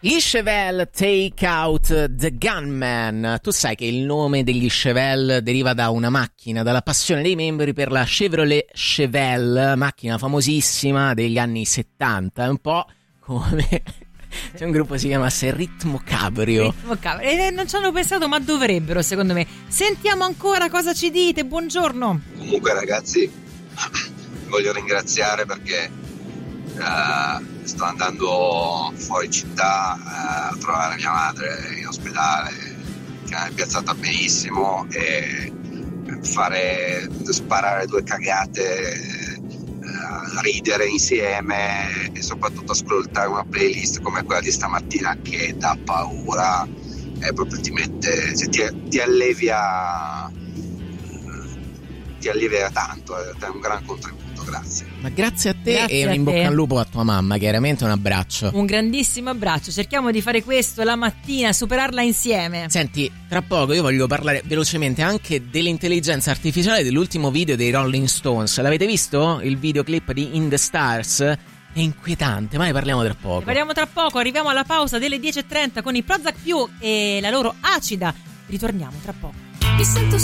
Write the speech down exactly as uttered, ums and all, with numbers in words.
Gli Chevelle Take Out the Gunman. Tu sai che il nome degli Chevelle deriva da una macchina, dalla passione dei membri per la Chevrolet Chevelle, macchina famosissima degli anni settanta, è un po' come... C'è un gruppo che si chiamasse Ritmo Cabrio. Ritmo Cabrio. E non ci hanno pensato, ma dovrebbero, secondo me. Sentiamo ancora cosa ci dite. Buongiorno. Comunque, ragazzi, voglio ringraziare perché uh, sto andando fuori città uh, a trovare mia madre in ospedale, che è piazzata benissimo, e fare sparare due cagate, ridere insieme e soprattutto ascoltare una playlist come quella di stamattina che dà paura e proprio ti mette, cioè, ti, ti allevia ti allevia tanto, è un gran contributo, grazie. Ma grazie a te grazie e un in bocca al lupo a tua mamma, chiaramente un abbraccio. Un grandissimo abbraccio, cerchiamo di fare questo la mattina, superarla insieme. Senti, tra poco io voglio parlare velocemente anche dell'intelligenza artificiale dell'ultimo video dei Rolling Stones. L'avete visto? Il videoclip di In the Stars? È inquietante, ma ne parliamo tra poco. Ne parliamo tra poco, arriviamo alla pausa delle dieci e trenta con i Prozac più e la loro Acida. Ritorniamo tra poco. Mi sento